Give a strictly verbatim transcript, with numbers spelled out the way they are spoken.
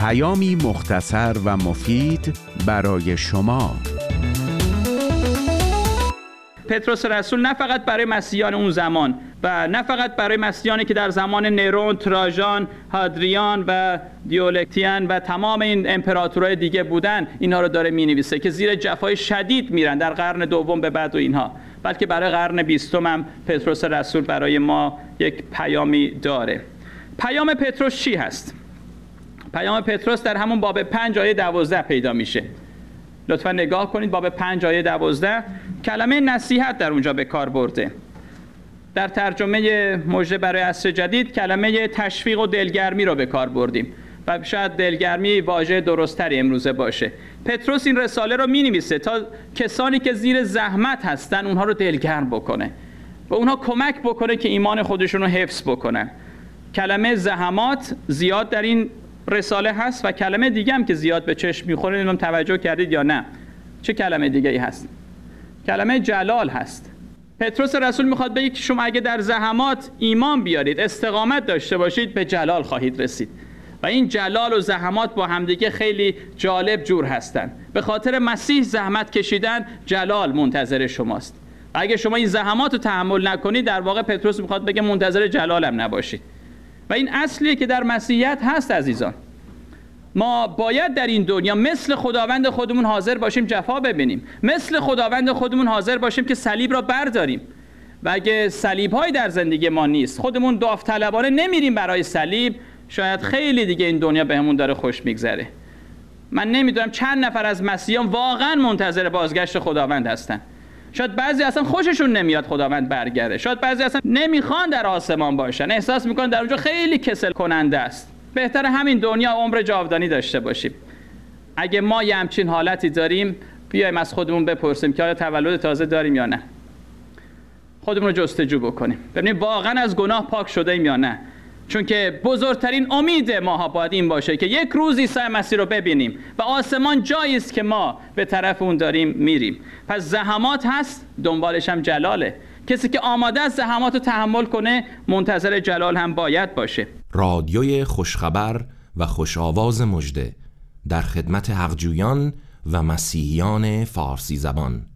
پیامی مختصر و مفید برای شما. پتروس رسول نه فقط برای مسیحیان اون زمان و نه فقط برای مسیحیانی که در زمان نرون، تراژان، هادریان و دیوکلتیان و تمام این امپراتورهای دیگه بودن اینها رو داره می‌نویسه که زیر جفای شدید میرن در قرن دوم به بعد و اینها، بلکه برای قرن بیستم هم پتروس رسول برای ما یک پیامی داره. پیام پتروس چی هست؟ پیام پتروس در همون باب پنج آیه دوازده پیدا میشه. لطفا نگاه کنید، باب پنج آیه دوازده کلمه نصیحت در اونجا به کار برده. در ترجمه مژده برای عصر جدید کلمه تشویق و دلگرمی رو به کار بردیم و شاید دلگرمی واژه درست‌تری امروزه باشه. پتروس این رساله رو می‌نویسه تا کسانی که زیر زحمت هستن اونها رو دلگرم بکنه و اونها کمک بکنه که ایمان خودشون رو حفظ بکنن. کلمه زحمات زیاد در این رساله هست و کلمه دیگه هم که زیاد به چشم می‌خوره، اینم توجه کردید یا نه؟ چه کلمه دیگه‌ای هست؟ کلمه جلال هست. پتروس رسول میخواد بگه که شما اگه در زحمات ایمان بیارید، استقامت داشته باشید، به جلال خواهید رسید. و این جلال و زحمات با همدیگه خیلی جالب جور هستن. به خاطر مسیح زحمت کشیدن، جلال منتظر شماست. و اگه شما این زحمات رو تحمل نکنید، در واقع پتروس میخواد بگه منتظر جلالم نباشید. و این اصلیه که در مسیحیت هست عزیزان. ما باید در این دنیا مثل خداوند خودمون حاضر باشیم جفا ببینیم، مثل خداوند خودمون حاضر باشیم که صلیب را برداریم. و اگه صلیب‌های در زندگی ما نیست، خودمون داوطلبانه نمیریم برای صلیب، شاید خیلی دیگه این دنیا بهمون داره خوش میگذره. من نمیدونم چند نفر از مسیحیان واقعا منتظر بازگشت خداوند هستن. شاید بعضی اصلا خوششون نمیاد خداوند برگرده، شاید بعضی اصلا نمیخوان در آسمان باشن، احساس میکنن در اونجا خیلی کسل کننده است. بهتره همین دنیا عمر جاودانی داشته باشیم. اگه ما یه همچین حالتی داریم، بیایم از خودمون بپرسیم که آیا تولد تازه داریم یا نه. خودمون رو جستجو بکنیم، ببینیم واقعا از گناه پاک شده ایم یا نه. چون که بزرگترین امید ما باید این باشه که یک روز عیسی مسیح رو ببینیم و آسمان جایی است که ما به طرف اون داریم میریم. پس زحمات هست، دنبالش هم جلاله. کسی که آماده است زحمات رو تحمل کنه، منتظر جلال هم باید باشه. رادیوی خوشخبر و خوش آواز مژده در خدمت حقجویان و مسیحیان فارسی زبان.